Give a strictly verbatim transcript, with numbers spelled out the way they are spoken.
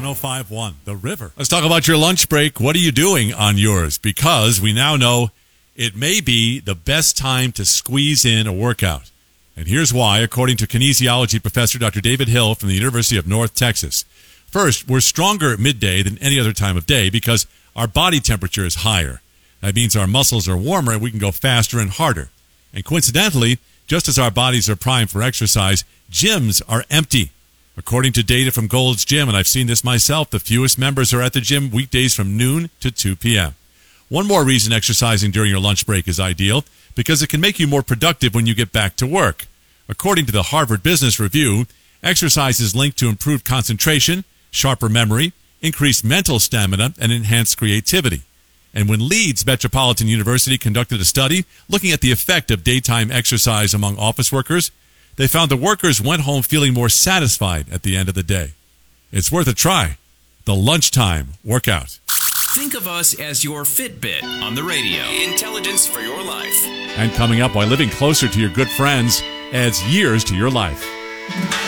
oh five point one, The River. Let's talk about your lunch break. What are you doing on yours? Because we now know it may be the best time to squeeze in a workout. And here's why, according to kinesiology professor Doctor David Hill from the University of North Texas. First, we're stronger at midday than any other time of day because our body temperature is higher. That means our muscles are warmer and we can go faster and harder. And coincidentally, just as our bodies are primed for exercise, gyms are empty. According to data from Gold's Gym, and I've seen this myself, the fewest members are at the gym weekdays from noon to two p.m. One more reason exercising during your lunch break is ideal, because it can make you more productive when you get back to work. According to the Harvard Business Review, exercise is linked to improved concentration, sharper memory, increased mental stamina, and enhanced creativity. And when Leeds Metropolitan University conducted a study looking at the effect of daytime exercise among office workers, they found the workers went home feeling more satisfied at the end of the day. It's worth a try. The lunchtime workout. Think of us as your Fitbit on the radio. Intelligence for your life. And coming up, why living closer to your good friends adds years to your life.